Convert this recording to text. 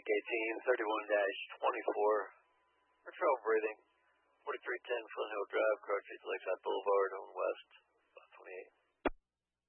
18, 31-24. For trouble breathing. 4310 Flint Hill Drive, Carthage Lakeside Boulevard on west, 28.